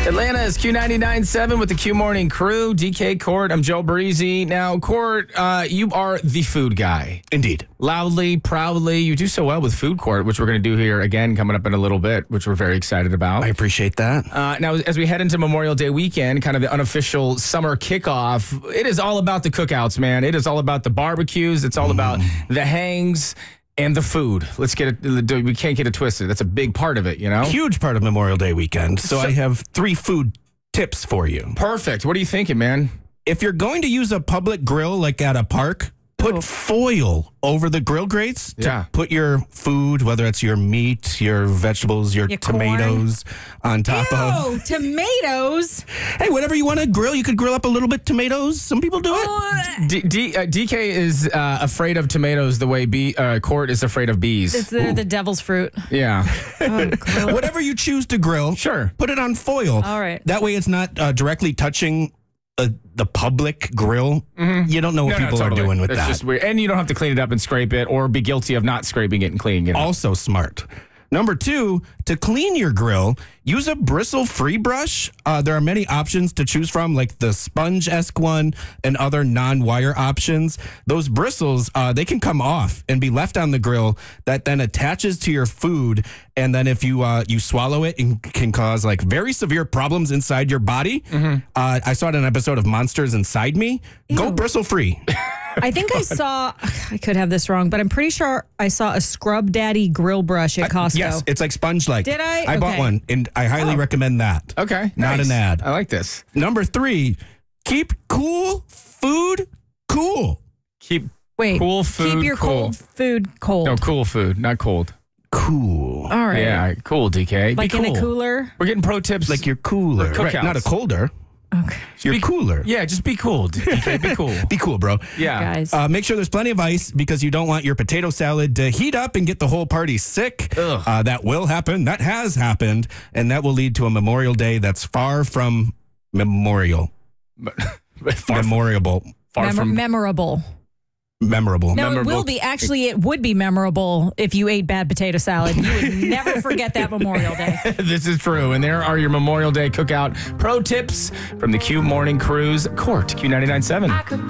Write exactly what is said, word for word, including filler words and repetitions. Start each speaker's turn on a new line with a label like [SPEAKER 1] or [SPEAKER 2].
[SPEAKER 1] Atlanta is Q ninety-nine point seven with the Q Morning Crew. D K Court, I'm Joe Breezy. Now, Court, uh, you are the food guy.
[SPEAKER 2] Indeed.
[SPEAKER 1] Loudly, proudly. You do so well with Food Court, which we're going to do here again coming up in a little bit, which we're very excited about.
[SPEAKER 2] I appreciate that.
[SPEAKER 1] Uh, now, as we head into Memorial Day weekend, kind of the unofficial summer kickoff, it is all about the cookouts, man. It is all about the barbecues. It's all mm. about the hangs. And the food. Let's get it. We can't get it twisted. That's a big part of it, you know?
[SPEAKER 2] Huge part of Memorial Day weekend. So, so I have three food tips for you.
[SPEAKER 1] Perfect. What are you thinking, man?
[SPEAKER 2] If you're going to use a public grill like at a park, put oh. foil over the grill grates to
[SPEAKER 1] yeah.
[SPEAKER 2] put your food, whether it's your meat, your vegetables, your, your tomatoes corn. on top
[SPEAKER 3] Ew,
[SPEAKER 2] of.
[SPEAKER 3] tomatoes.
[SPEAKER 2] Hey, whatever you want to grill, you could grill up a little bit tomatoes. Some people do it.
[SPEAKER 1] D- D- uh, D K is uh, afraid of tomatoes the way B- uh, Court is afraid of bees.
[SPEAKER 3] It's the, the devil's fruit.
[SPEAKER 1] Yeah.
[SPEAKER 3] Oh,
[SPEAKER 2] whatever you choose to grill,
[SPEAKER 1] sure.
[SPEAKER 2] put it on foil.
[SPEAKER 3] All right.
[SPEAKER 2] That way it's not uh, directly touching Uh, the public grill.
[SPEAKER 1] Mm-hmm.
[SPEAKER 2] You don't know what
[SPEAKER 1] no,
[SPEAKER 2] people
[SPEAKER 1] no, totally.
[SPEAKER 2] are doing with
[SPEAKER 1] That's
[SPEAKER 2] that.
[SPEAKER 1] Just weird. And you don't have to clean it up and scrape it or be guilty of not scraping it and cleaning it up.
[SPEAKER 2] Also smart. Number two, to clean your grill, use a bristle-free brush. Uh, there are many options to choose from, like the sponge-esque one and other non-wire options. Those bristles, uh, they can come off and be left on the grill. That then attaches to your food, and then if you uh, you swallow it, it can cause like very severe problems inside your body. Mm-hmm. Uh, I saw it in an episode of Monsters Inside Me. Ew. Go bristle-free.
[SPEAKER 3] I think I saw, I could have this wrong, but I'm pretty sure I saw a Scrub Daddy grill brush at Costco.
[SPEAKER 2] Uh, yes, it's like sponge-like.
[SPEAKER 3] Did I?
[SPEAKER 2] I
[SPEAKER 3] okay.
[SPEAKER 2] bought one, and I highly
[SPEAKER 1] oh.
[SPEAKER 2] recommend that.
[SPEAKER 1] Okay.
[SPEAKER 2] Not
[SPEAKER 1] nice.
[SPEAKER 2] an ad.
[SPEAKER 1] I like this.
[SPEAKER 2] Number three, keep cool food cool.
[SPEAKER 1] Keep
[SPEAKER 3] Wait,
[SPEAKER 1] cool food
[SPEAKER 3] keep your
[SPEAKER 1] cool.
[SPEAKER 3] cold food cold.
[SPEAKER 1] No, cool food, not cold.
[SPEAKER 2] Cool.
[SPEAKER 3] All right.
[SPEAKER 1] Yeah, cool, D K.
[SPEAKER 3] Like
[SPEAKER 1] Be cool.
[SPEAKER 3] in a cooler?
[SPEAKER 1] We're getting pro tips.
[SPEAKER 2] Like you're cooler.
[SPEAKER 1] Right,
[SPEAKER 2] not a colder.
[SPEAKER 3] Okay.
[SPEAKER 2] You're
[SPEAKER 1] be,
[SPEAKER 2] cooler.
[SPEAKER 1] Yeah, just be cool, D K. Be cool.
[SPEAKER 2] Be cool, bro.
[SPEAKER 1] Yeah.
[SPEAKER 3] Guys.
[SPEAKER 2] Uh, make sure there's plenty of ice because you don't want your potato salad to heat up and get the whole party sick. Uh, that will happen. That has happened. And that will lead to a Memorial Day that's far from memorial.
[SPEAKER 1] But, but far
[SPEAKER 2] memorable.
[SPEAKER 1] From, far
[SPEAKER 3] Mem-
[SPEAKER 1] from
[SPEAKER 3] memorable.
[SPEAKER 2] Memorable.
[SPEAKER 3] No,
[SPEAKER 1] memorable.
[SPEAKER 3] it will be. Actually, it would be memorable if you ate bad potato salad. You would never forget that Memorial Day.
[SPEAKER 1] This is true. And there are your Memorial Day cookout pro tips from the Q Morning Cruise Court, Q ninety-nine point seven.